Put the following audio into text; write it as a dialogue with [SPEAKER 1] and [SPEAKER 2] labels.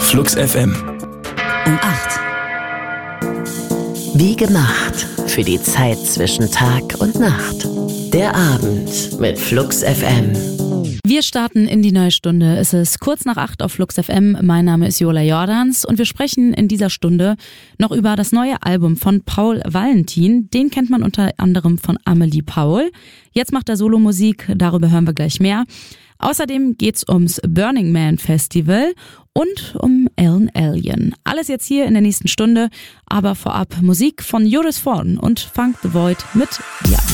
[SPEAKER 1] Flux FM.
[SPEAKER 2] Um 8. Wie gemacht für die Zeit zwischen Tag und Nacht. Der Abend mit Flux FM.
[SPEAKER 3] Wir starten in die neue Stunde. Es ist kurz nach 8 auf Flux FM. Mein Name ist Jola Jordans und wir sprechen in dieser Stunde noch über das neue Album von Paul Valentin. Den kennt man unter anderem von Amelie Paul. Jetzt macht er Solomusik, darüber hören wir gleich mehr. Außerdem geht's ums Burning Man Festival und um Ellen Allien. Alles jetzt hier in der nächsten Stunde, aber vorab Musik von Joris Voorn und Funk the Void mit Ja.